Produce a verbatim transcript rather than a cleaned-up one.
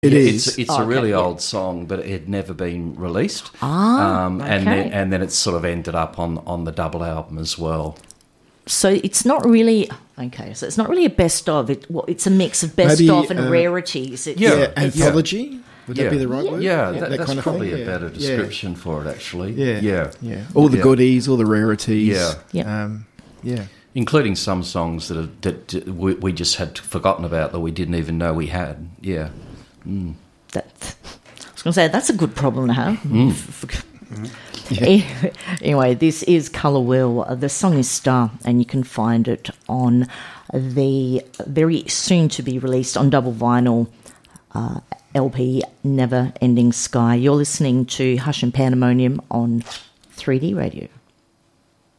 It yeah, is. It's, it's Oh, a okay, really yeah. old song, but it had never been released. Ah, um, okay. and then and then it sort of ended up on, on the double album as well. So it's not really okay. So it's not really a best of. It well, it's a mix of best Maybe, of and uh, rarities. It's, Yeah, Yeah, it's- anthology. Would yeah. that be the right Yeah. word? Yeah, that, that, that that's kind of probably thing? a Yeah. better description for it, actually. Yeah. yeah, Yeah. All the Yeah. goodies, all the rarities. Yeah. Yeah. Um, yeah. Including some songs that, are, that we, we just had forgotten about that we didn't even know we had. Yeah. Mm. That, I was going to say that's a good problem to have. Anyway, this is Colour Wheel. The song is Star, and you can find it on the very soon to be released on double vinyl uh, L P Never Ending Sky. You're listening to Hush and Pandemonium on three D Radio.